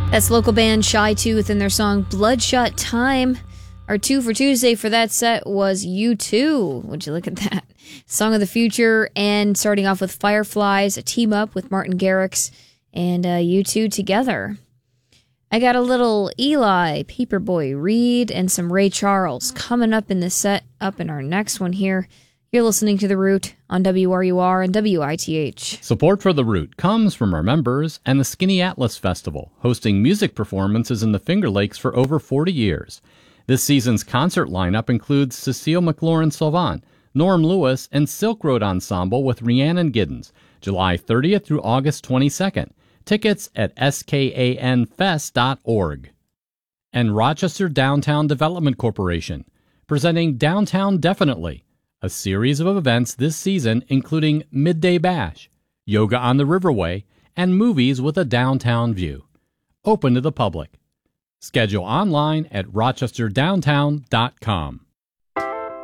That's local band Shy Tooth and their song Bloodshot Time. Our 2 for Tuesday for that set was U2. Would you look at that? Song of the Future, and starting off with Fireflies, a team up with Martin Garrix and U2 together. I got a little Eli, Paperboy Reed, and some Ray Charles coming up in the set, up in our next one here. You're listening to The Root on WRUR and WITH. Support for The Root comes from our members and the Skinny Atlas Festival, hosting music performances in the Finger Lakes for over 40 years. This season's concert lineup includes Cecile McLaurin-Salvant, Norm Lewis, and Silk Road Ensemble with Rhiannon Giddens, July 30th through August 22nd. Tickets at skanfest.org. And Rochester Downtown Development Corporation, presenting Downtown Definitely, a series of events this season including Midday Bash, Yoga on the Riverway, and movies with a downtown view. Open to the public. Schedule online at rochesterdowntown.com.